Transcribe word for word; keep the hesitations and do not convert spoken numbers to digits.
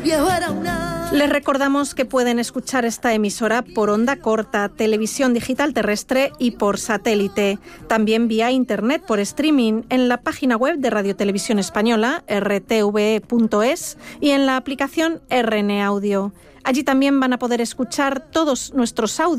viejo era una... Les recordamos que pueden escuchar esta emisora por onda corta, televisión digital terrestre y por satélite. También vía internet por streaming en la página web de Radio Televisión Española, r t v e punto es, y en la aplicación R N Audio. Allí también van a poder escuchar todos nuestros audios